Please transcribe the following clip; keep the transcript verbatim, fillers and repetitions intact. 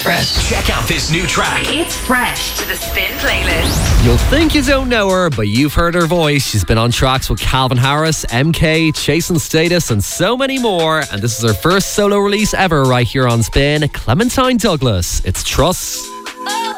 Fresh. Check out this new track. It's Fresh to the Spin playlist. You'll think you don't know her, but you've heard her voice. She's been on tracks with Calvin Harris, M K, Chase and Status, and so many more. And this is her first solo release ever right here on Spin. Clementine Douglas. It's Trust.